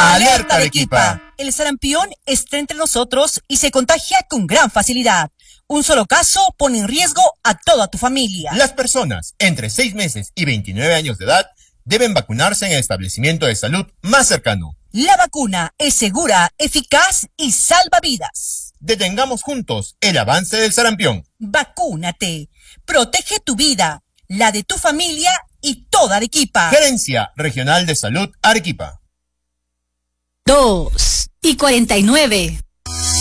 ¡Alerta Arequipa! El sarampión está entre nosotros y se contagia con gran facilidad. Un solo caso pone en riesgo a toda tu familia. Las personas entre 6 meses y 29 años de edad deben vacunarse en el establecimiento de salud más cercano. La vacuna es segura, eficaz y salva vidas. Detengamos juntos el avance del sarampión. Vacúnate. Protege tu vida, la de tu familia y toda Arequipa. Gerencia Regional de Salud Arequipa. 2:49.